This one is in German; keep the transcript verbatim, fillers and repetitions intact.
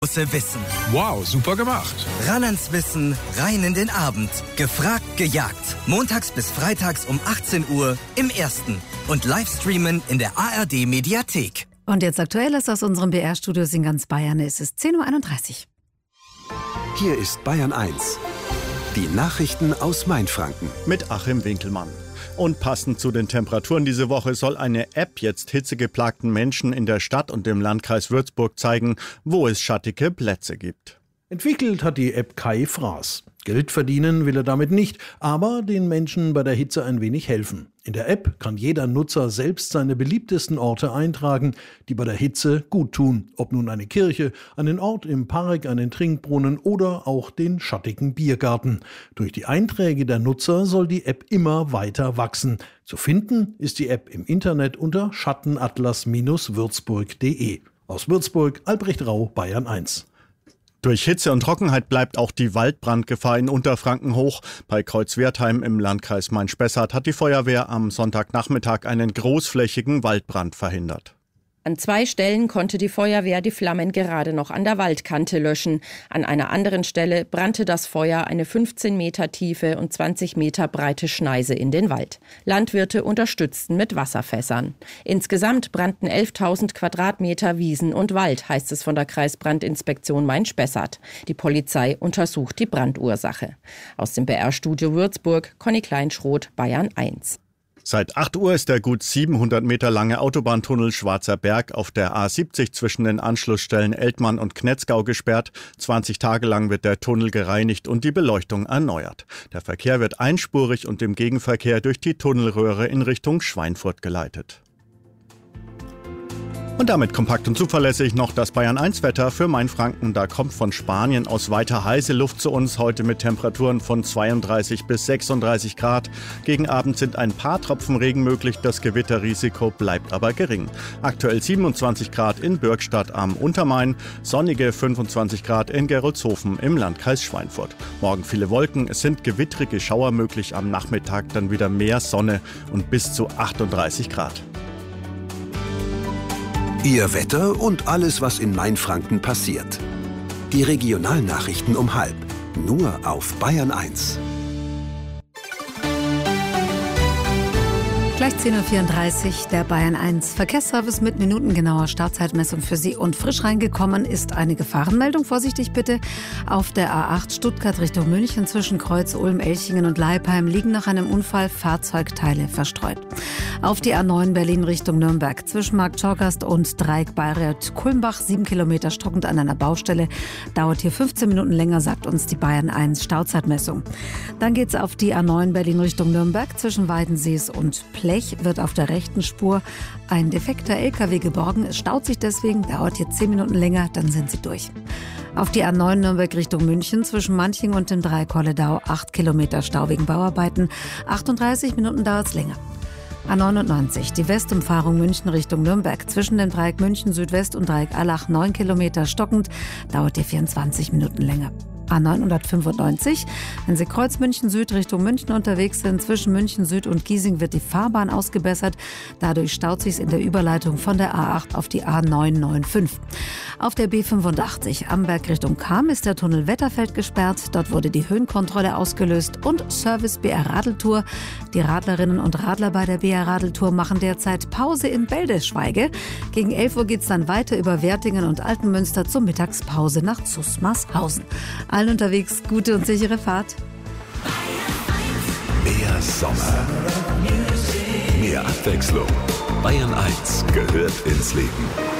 große Wissen. Wow, super gemacht. Ran ans Wissen, rein in den Abend. Gefragt, gejagt. Montags bis freitags um achtzehn Uhr im Ersten. Und Livestreamen in der A R D-Mediathek. Und jetzt Aktuelles aus unserem B R-Studios in ganz Bayern. Es ist zehn Uhr einunddreißig. Hier ist Bayern eins. Die Nachrichten aus Mainfranken. Mit Achim Winkelmann. Und passend zu den Temperaturen diese Woche soll eine App jetzt hitzegeplagten Menschen in der Stadt und im Landkreis Würzburg zeigen, wo es schattige Plätze gibt. Entwickelt hat die App Kai Fraß. Geld verdienen will er damit nicht, aber den Menschen bei der Hitze ein wenig helfen. In der App kann jeder Nutzer selbst seine beliebtesten Orte eintragen, die bei der Hitze gut tun. Ob nun eine Kirche, einen Ort im Park, einen Trinkbrunnen oder auch den schattigen Biergarten. Durch die Einträge der Nutzer soll die App immer weiter wachsen. Zu finden ist die App im Internet unter schattenatlas Bindestrich würzburg punkt de. Aus Würzburg, Albrecht Rau, Bayern eins. Durch Hitze und Trockenheit bleibt auch die Waldbrandgefahr in Unterfranken hoch. Bei Kreuzwertheim im Landkreis Main-Spessart hat die Feuerwehr am Sonntagnachmittag einen großflächigen Waldbrand verhindert. An zwei Stellen konnte die Feuerwehr die Flammen gerade noch an der Waldkante löschen. An einer anderen Stelle brannte das Feuer eine fünfzehn Meter tiefe und zwanzig Meter breite Schneise in den Wald. Landwirte unterstützten mit Wasserfässern. Insgesamt brannten elftausend Quadratmeter Wiesen und Wald, heißt es von der Kreisbrandinspektion Main-Spessart. Die Polizei untersucht die Brandursache. Aus dem B R-Studio Würzburg, Conny Kleinschroth, Bayern eins. Seit acht Uhr ist der gut siebenhundert Meter lange Autobahntunnel Schwarzer Berg auf der A siebzig zwischen den Anschlussstellen Eltmann und Knetzgau gesperrt. zwanzig Tage lang wird der Tunnel gereinigt und die Beleuchtung erneuert. Der Verkehr wird einspurig und im Gegenverkehr durch die Tunnelröhre in Richtung Schweinfurt geleitet. Und damit kompakt und zuverlässig noch das Bayern eins Wetter für Mainfranken. Da kommt von Spanien aus weiter heiße Luft zu uns, heute mit Temperaturen von zweiunddreißig bis sechsunddreißig Grad. Gegen Abend sind ein paar Tropfen Regen möglich, das Gewitterrisiko bleibt aber gering. Aktuell siebenundzwanzig Grad in Bürgstadt am Untermain, sonnige fünfundzwanzig Grad in Gerolzhofen im Landkreis Schweinfurt. Morgen viele Wolken, es sind gewittrige Schauer möglich, am Nachmittag dann wieder mehr Sonne und bis zu achtunddreißig Grad. Ihr Wetter und alles, was in Mainfranken passiert. Die Regionalnachrichten um halb. Nur auf Bayern eins. Gleich zehn Uhr vierunddreißig, der Bayern eins Verkehrsservice mit minutengenauer Startzeitmessung für Sie. Und frisch reingekommen ist eine Gefahrenmeldung. Vorsichtig bitte. Auf der A acht Stuttgart Richtung München zwischen Kreuz, Ulm, Elchingen und Leipheim liegen nach einem Unfall Fahrzeugteile verstreut. Auf die A neun Berlin Richtung Nürnberg zwischen Markt Schorgast und Dreieck Bayreuth Kulmbach, sieben Kilometer stockend an einer Baustelle. Dauert hier fünfzehn Minuten länger, sagt uns die Bayern eins Stauzeitmessung. Dann geht's auf die A neun Berlin Richtung Nürnberg zwischen Weidensees und Plech. Wird auf der rechten Spur ein defekter L K W geborgen. Es staut sich deswegen, dauert jetzt zehn Minuten länger, dann sind Sie durch. Auf die A neun Nürnberg Richtung München zwischen Manching und dem Dreieck Holledau acht Kilometer Stau wegen Bauarbeiten. achtunddreißig Minuten dauert es länger. A neunundneunzig, die Westumfahrung München Richtung Nürnberg zwischen dem Dreieck München Südwest und Dreieck Allach neun Kilometer stockend, dauert hier vierundzwanzig Minuten länger. A neunhundertfünfundneunzig. Wenn Sie Kreuz München Süd Richtung München unterwegs sind, zwischen München Süd und Giesing wird die Fahrbahn ausgebessert. Dadurch staut sich in der Überleitung von der A acht auf die A neunhunderfünfundneunzig. Auf der B fünfundachtzig Amberg Richtung Cham ist der Tunnel Wetterfeld gesperrt. Dort wurde die Höhenkontrolle ausgelöst und Service B R Radeltour. Die Radlerinnen und Radler bei der B R Radeltour machen derzeit Pause in Beldeschweige. Gegen elf Uhr geht es dann weiter über Wertingen und Altenmünster zur Mittagspause nach Zusmarshausen. Allen unterwegs gute und sichere Fahrt. Mehr Sommer. Mehr Abwechslung. Bayern eins gehört ins Leben.